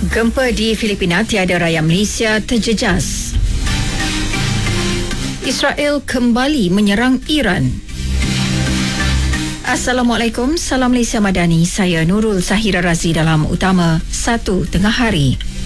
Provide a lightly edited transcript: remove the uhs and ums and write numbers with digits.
Gempa di Filipina, tiada rakyat Malaysia terjejas. Israel kembali menyerang Iran. Assalamualaikum, salam Malaysia Madani. Saya Nurul Sahira Razi dalam Utama 1 Tengah Hari.